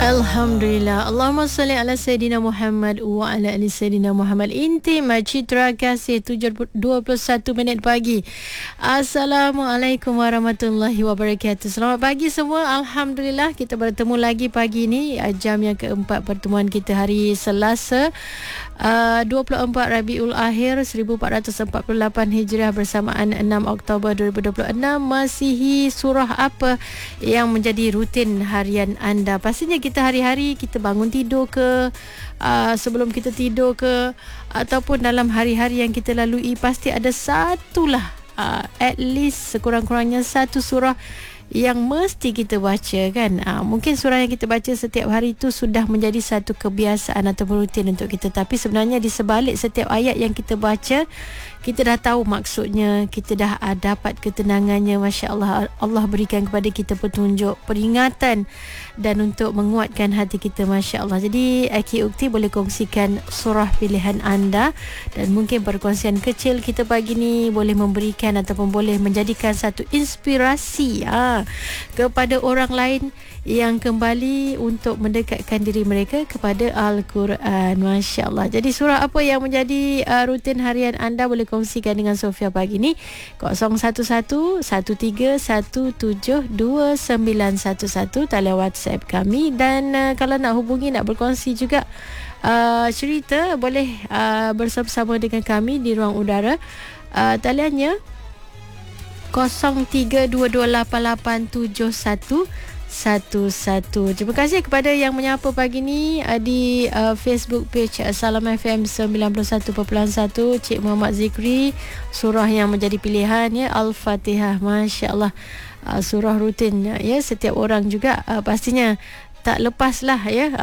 Alhamdulillah. Allahumma salli ala Sayyidina Muhammad wa ala ali Sayyidina Muhammad. Intimate Citra Kasih 7:21 minit pagi. Assalamualaikum warahmatullahi wabarakatuh. Selamat pagi semua. Alhamdulillah kita bertemu lagi pagi ni, jam yang keempat pertemuan kita hari Selasa 24 Rabiul Akhir 1448 Hijriah bersamaan 6 Oktober 2026. Masihi surah apa yang menjadi rutin harian anda? Pastinya kita hari-hari kita bangun tidur ke, sebelum kita tidur ke, ataupun dalam hari-hari yang kita lalui, pasti ada satulah, at least sekurang-kurangnya satu surah yang mesti kita baca kan. Mungkin surah yang kita baca setiap hari itu sudah menjadi satu kebiasaan atau rutin untuk kita, tapi sebenarnya di sebalik setiap ayat yang kita baca, kita dah tahu maksudnya, kita dah dapat ketenangannya. Masya Allah, Allah berikan kepada kita petunjuk, peringatan, dan untuk menguatkan hati kita. Masya Allah. Jadi Aki Ukti boleh kongsikan surah pilihan anda, dan mungkin perkongsian kecil kita pagi ni boleh memberikan ataupun boleh menjadikan satu inspirasi kepada orang lain yang kembali untuk mendekatkan diri mereka kepada Al-Quran. Masya Allah. Jadi surah apa yang menjadi rutin harian anda, boleh kongsikan dengan Sofia pagi ni. 0111172911 talian WhatsApp kami. Dan kalau nak hubungi, nak berkongsi juga cerita, boleh bersama-sama dengan kami di ruang udara. Taliannya 0322887111. Terima kasih kepada yang menyapa pagi ni di Facebook page Salam FM 91.1. Cik Muhammad Zikri, surah yang menjadi pilihan ya, Al-Fatihah. Masya Allah, surah rutin ya, setiap orang juga pastinya tak lepaslah ya.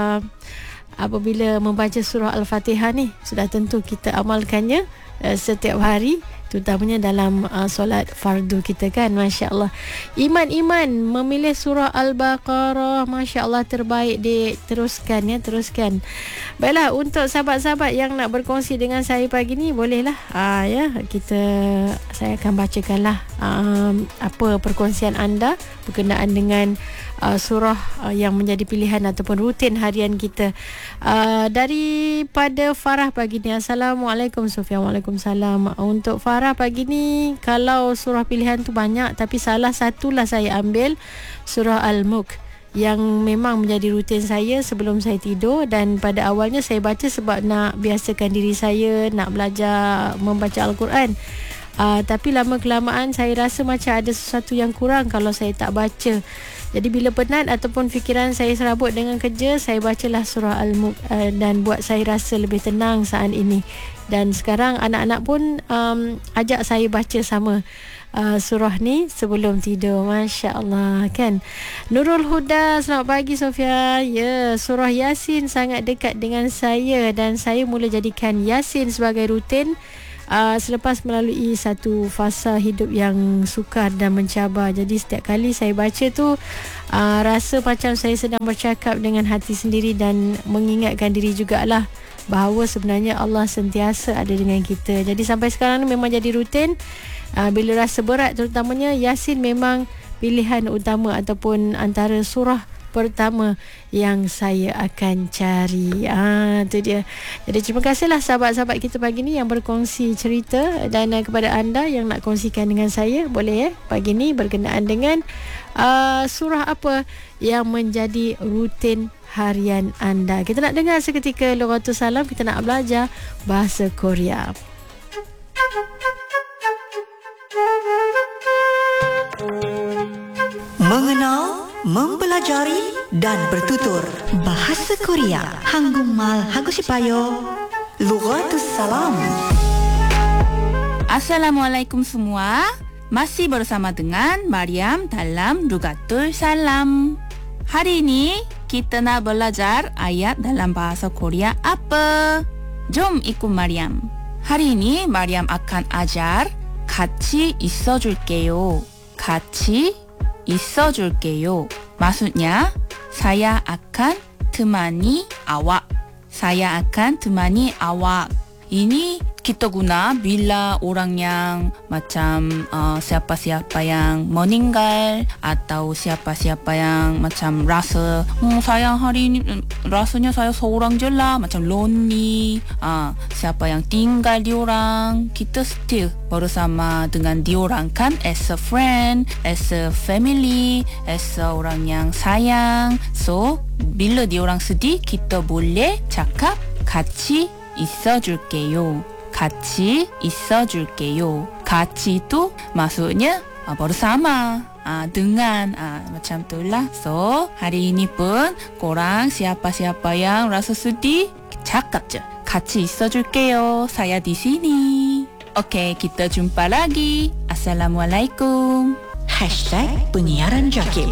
Apabila membaca surah Al-Fatihah ni, sudah tentu kita amalkannya setiap hari, terutamanya dalam solat fardu kita kan. Masya Allah. Iman memilih surah Al-Baqarah. Masya Allah, terbaik dek. Teruskan ya, teruskan. Baiklah, untuk sahabat-sahabat yang nak berkongsi dengan saya pagi ni, bolehlah ya, saya akan bacakanlah apa perkongsian anda berkenaan dengan surah yang menjadi pilihan ataupun rutin harian kita. Daripada Farah pagi ni. Assalamualaikum Sofia. Waalaikumsalam. Untuk Farah pagi ni, kalau surah pilihan tu banyak, tapi salah satulah saya ambil surah Al-Mulk, yang memang menjadi rutin saya sebelum saya tidur. Dan pada awalnya saya baca sebab nak biasakan diri saya nak belajar membaca Al-Quran. Tapi lama-kelamaan saya rasa macam ada sesuatu yang kurang kalau saya tak baca. Jadi bila penat ataupun fikiran saya serabut dengan kerja, saya bacalah surah Al-Mulk, dan buat saya rasa lebih tenang saat ini. Dan sekarang anak-anak pun ajak saya baca sama surah ni sebelum tidur. Masya Allah kan. Nurul Huda, selamat pagi Sofia. Ya, surah Yasin sangat dekat dengan saya, dan saya mula jadikan Yasin sebagai rutin selepas melalui satu fasa hidup yang sukar dan mencabar. Jadi setiap kali saya baca tu, rasa macam saya sedang bercakap dengan hati sendiri, dan mengingatkan diri jugalah bahawa sebenarnya Allah sentiasa ada dengan kita. Jadi sampai sekarang ni memang jadi rutin. Bila rasa berat terutamanya, Yasin memang pilihan utama ataupun antara surah pertama yang saya akan cari. Itu dia. Jadi terima kasihlah sahabat-sahabat kita pagi ni yang berkongsi cerita. Dan kepada anda yang nak kongsikan dengan saya, boleh pagi ni berkenaan dengan surah apa yang menjadi rutin harian anda. Kita nak dengar seketika Lughatul Salam. Kita nak belajar bahasa Korea. Mengenal, mempelajari dan bertutur bahasa Korea. 한국말 하고 싶어요. Lughatul Salam. Assalamualaikum semua. Masih bersama dengan Mariam dalam Lughatul Salam. Hari ini kita nak belajar ayat dalam bahasa Korea apa? Jom ikut Mariam. Hari ini Mariam akan ajar 같이 있어줄게요. 같이 있어줄게요. Maksudnya, saya akan temani awak. Saya akan temani awak. Ini kita guna bila orang yang macam siapa-siapa yang meninggal atau siapa-siapa yang macam rasa sayang hari ini rasanya saya seorang je lah, macam lonely, siapa yang tinggal diorang, kita still bersama dengan diorang kan, as a friend, as a family, as a orang yang sayang. So bila diorang sedih, kita boleh cakap 같이 있어줄게요. 같이 있어줄게요. 같이 itu maksudnya bersama, dengan, macam itulah. So hari ini pun korang siapa-siapa yang rasa sedih, cakap je 같이 있어줄게요. Saya di sini. Okey, kita jumpa lagi. Assalamualaikum. #penyiaran Jakim.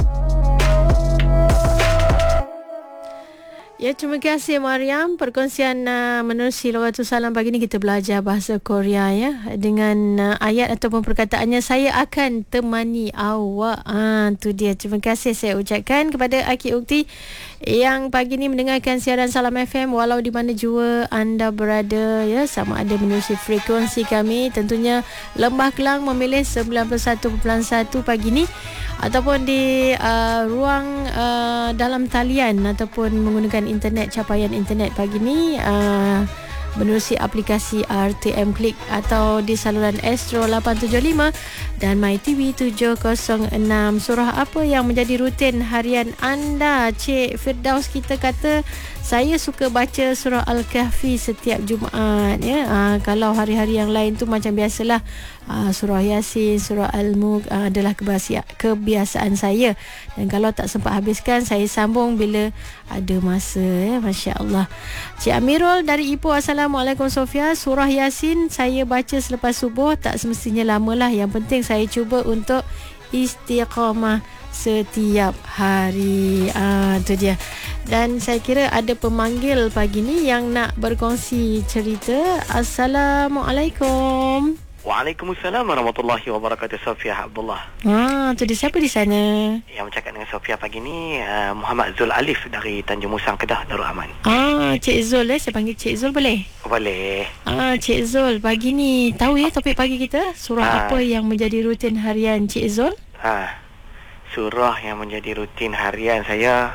Ya, terima kasih Mariam. Perkongsian menerusi Lughatul Salam pagi ni kita belajar bahasa Korea ya. Dengan ayat ataupun perkataannya, saya akan temani awak. Tu dia. Terima kasih saya ucapkan kepada Aki Ukti yang pagi ni mendengarkan siaran Salam FM walau di mana jua anda berada ya. Sama ada menerusi frekuensi kami, tentunya Lembah Kelang memilih 91.1 pagi ni, ataupun di ruang dalam talian ataupun menggunakan internet, capaian internet pagi ni menerusi aplikasi RTM Klik atau di saluran Astro 875 dan MyTV 706. Surah apa yang menjadi rutin harian anda? Cik Firdaus kita kata, saya suka baca surah Al-Kahfi setiap Jumaat ya. Kalau hari-hari yang lain tu macam biasalah, surah Yasin, surah Al-Mulk adalah kebiasaan saya, dan kalau tak sempat habiskan, saya sambung bila ada masa ya. Masya Allah. Cik Amirul dari Ipoh, Assalamualaikum Sofia. Surah Yasin saya baca selepas subuh, tak semestinya lamalah, yang penting saya cuba untuk istiqamah setiap hari. Itu dia. Dan saya kira ada pemanggil pagi ni yang nak berkongsi cerita. Assalamualaikum. Waalaikumsalam warahmatullahi wabarakatuh. Sofia Abdullah. Tu dia, siapa di sana? Yang bercakap dengan Sofia pagi ni Muhammad Zul Alif dari Tanjung Musang, Kedah, Darul Aman. Cik Zul saya panggil Cik Zul boleh? Boleh. Cik Zul pagi ni tahu ya topik pagi kita? Surah apa yang menjadi rutin harian Cik Zul? Surah yang menjadi rutin harian saya,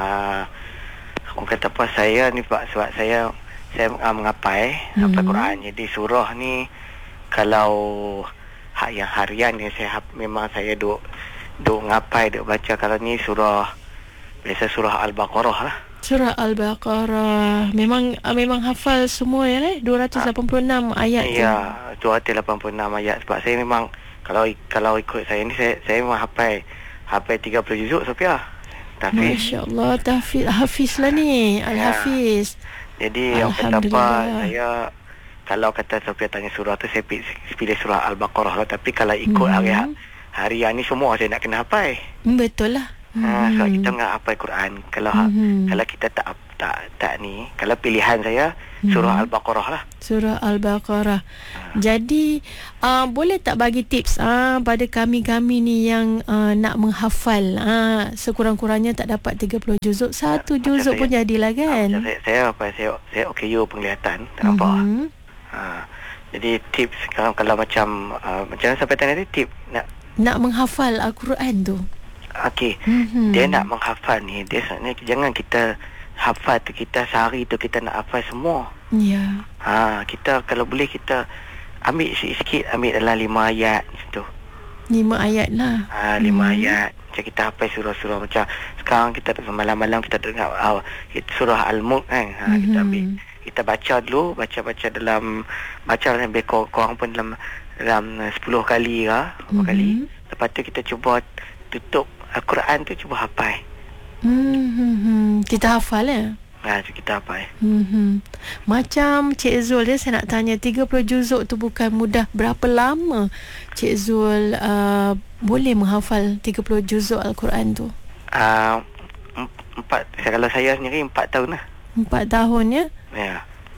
orang kata apa, saya ni sebab saya mengapai hafal Quran. Jadi surah ni kalau yang harian ni memang saya duk ngapai, duk baca. Kalau ni biasa surah Al-Baqarah lah. Surah Al-Baqarah memang hafal semua ya, 286 ayat tu. Ya, 286 ayat. Sebab saya memang kalau ikut saya ni, saya memang hafal 30 juzuk Sofia. Tapi Masya-Allah, hafiz lah ni, Al-Hafiz. Jadi yang pertama, saya kalau kata Sofia tanya surah tu, saya pilih surah Al-Baqarah lah. Tapi kalau ikut harian ni semua saya nak kena hafal. Betul lah. Sebab kita nak hafal Quran. Kalau kita tak ni, kalau pilihan saya surah Al-Baqarah lah. Surah Al-Baqarah. Jadi boleh tak bagi tips pada kami ni yang nak menghafal, sekurang-kurangnya tak dapat 30 juzuk, satu juzuk pun jadilah kan. Saya OKU penglihatan, tak nampak. Jadi tips kalau macam sampai tadi tips nak menghafal Al-Quran tu. Okey. Dia nak menghafal ni, dia sebenarnya jangan kita hafal tu, kita sehari tu kita nak hafal semua. Ya. Kita kalau boleh kita ambil sikit-sikit, ambil dalam 5 ayat situ. 5 ayat lah. 5 ayat. Macam kita hafal surah-surah macam sekarang kita malam-malam kita dengar surah Al-Mulk kan. Kita ambil, kita baca dulu, baca dalam lebih kurang pun dalam 10 kali ke berapa kali. Lepas tu kita cuba tutup Al-Quran tu, cuba hafal. Kita hafal ya? Kita hafal. Macam Cik Zul dia, saya nak tanya, 30 juzuk tu bukan mudah. Berapa lama Cik Zul boleh menghafal 30 juzuk Al-Quran tu? 4, kalau saya sendiri 4 tahun lah. 4 tahun ya? Ya.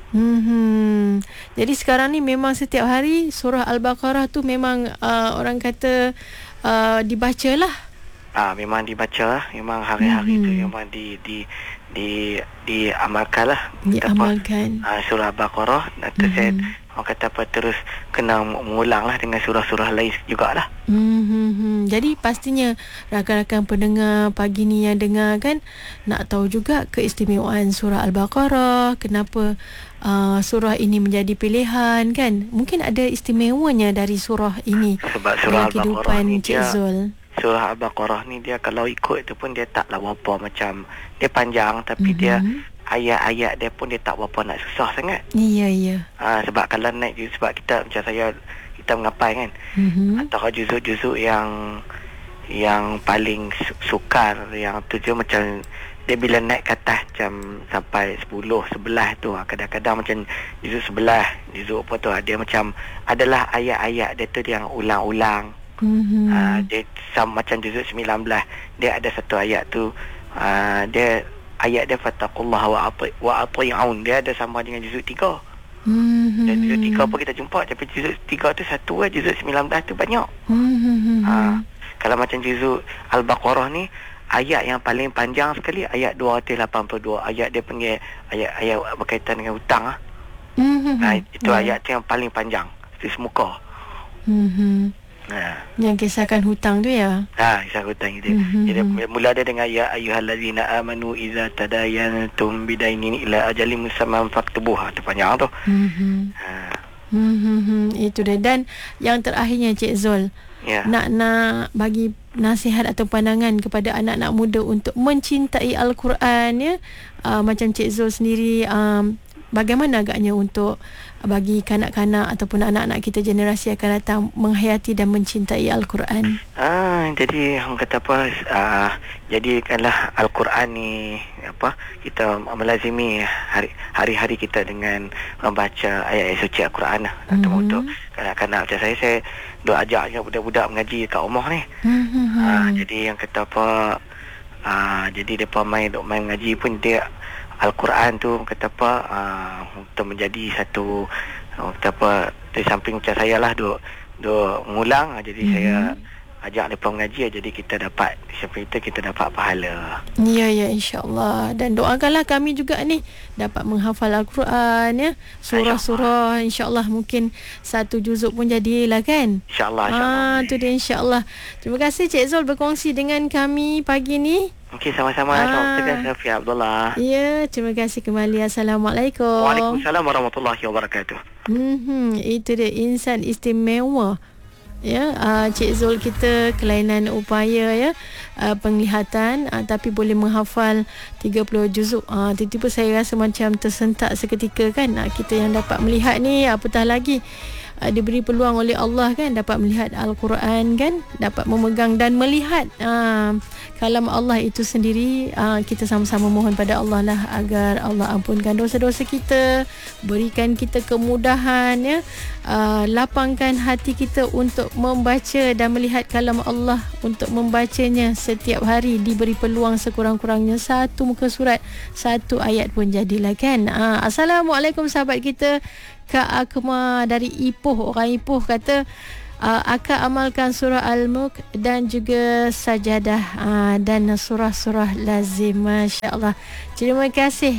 Jadi sekarang ni memang setiap hari surah Al-Baqarah tu memang orang kata dibacalah. Memang dibaca lah. Memang hari-hari tu memang diamalkan lah. Diamalkan. Surah Al-Baqarah. Nanti saya orang kata apa, terus kena mengulang lah dengan surah-surah lain jugalah. Jadi pastinya rakan-rakan pendengar pagi ni yang dengar kan nak tahu juga keistimewaan surah Al-Baqarah, kenapa surah ini menjadi pilihan kan. Mungkin ada istimewanya dari surah ini. Sebab surah Al-Baqarah ni Cik Zul. Surah Al-Baqarah ni dia kalau ikut tu pun dia taklah berapa macam, dia panjang tapi dia ayat-ayat dia pun dia tak berapa nak susah sangat. Ya. Sebab kalau naik, sebab kita macam kita mengapai kan, antara juzuk-juzuk yang paling sukar yang tu je macam dia bila naik ke atas macam sampai 10, 11 tu, kadang-kadang macam juzuk 11, juzuk apa tu, dia macam adalah ayat-ayat dia tu yang ulang-ulang. Dia macam juzuk 19, dia ada satu ayat tu, dia ayat dia fattaqullaha wa ati'un, dia ada sama dengan juzuk 3. Dan juzuk 3 pun kita jumpa, tapi juzuk 3 tu satu lah, juzuk 19 tu banyak. Kalau macam juzuk Al-Baqarah ni, ayat yang paling panjang sekali ayat 282. Ayat dia panggil ayat berkaitan dengan hutang lah. Itu ayat tu yang paling panjang di semuka. Yang kisahkan hutang tu ya. Kisah hutang itu. Jadi mula dia dengan ya ayyuhallazina amanu idza tadayantum bidainin ila ajalin musamman faktubuh. Itu panjang tu. Itu dia. Dan yang terakhirnya Cik Zul, nak bagi nasihat atau pandangan kepada anak-anak muda untuk mencintai Al-Quran ya. Macam Cik Zul sendiri, bagaimana agaknya untuk bagi kanak-kanak ataupun anak-anak kita generasi akan datang menghayati dan mencintai Al-Quran? Jadi orang kata apa, jadikanlah Al-Quran ni kita melazimi hari-hari kita dengan membaca ayat suci Al-Quran lah. Untuk kanak-kanak macam saya duk ajak budak-budak mengaji kat rumah ni. Jadi yang kata apa, jadi depa main mengaji pun dia Al-Quran tu kata apa, untuk menjadi satu kata apa, dari samping macam saya lah duk mengulang, jadi saya ajak mereka mengaji, jadi kita dapat, di samping itu kita dapat pahala. Ya insya-Allah. Dan doakanlah kami juga ni dapat menghafal Al-Quran ya, surah-surah, insya-Allah mungkin satu juzuk pun jadilah kan. Insya-Allah. Tu dia insya-Allah. Terima kasih Cik Zul berkongsi dengan kami pagi ni. Okey, sama-sama. Selamat Safia Abdullah. Ya, terima kasih kembali. Assalamualaikum. Waalaikumsalam warahmatullahi wabarakatuh. Itu dia insan istimewa. Ya, Cik Zul kita kelainan upaya ya, penglihatan, tapi boleh menghafal 30 juzuk. Tiba-tiba saya rasa macam tersentak seketika kan. Kita yang dapat melihat ni, apatah lagi diberi peluang oleh Allah kan, dapat melihat Al-Quran kan, dapat memegang dan melihat kalam Allah itu sendiri. Kita sama-sama mohon pada Allah lah agar Allah ampunkan dosa-dosa kita, berikan kita kemudahan ya, lapangkan hati kita untuk membaca dan melihat kalam Allah, untuk membacanya setiap hari, diberi peluang sekurang-kurangnya satu muka surat, satu ayat pun jadilah kan. Assalamualaikum sahabat kita Kak Akma dari Ipoh. Orang Ipoh kata Akak amalkan surah Al-Mulk dan juga Sajadah dan surah-surah lazim. Masya Allah. Terima kasih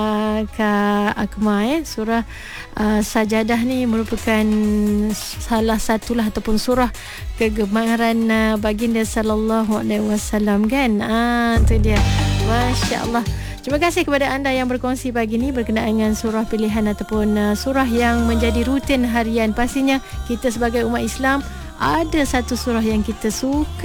Kak Akma surah Sajadah ni merupakan salah satulah ataupun surah kegemaran baginda sallallahu alaihi wasallam kan. Itu dia. Masya Allah. Terima kasih kepada anda yang berkongsi pagi ini berkenaan dengan surah pilihan ataupun surah yang menjadi rutin harian. Pastinya kita sebagai umat Islam ada satu surah yang kita suka